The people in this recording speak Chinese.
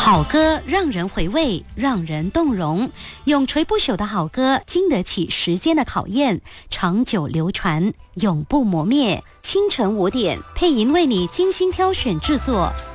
好歌让人回味，让人动容，永垂不朽的好歌经得起时间的考验，长久流传，永不磨灭。清晨5点，配音为你精心挑选制作，